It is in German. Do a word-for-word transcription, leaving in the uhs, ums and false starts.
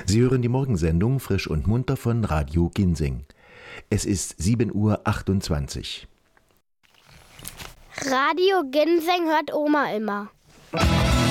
Sie hören die Morgensendung Frisch und Munter von Radio Ginseng. Es ist sieben Uhr achtundzwanzig. Radio Ginseng hört Oma immer.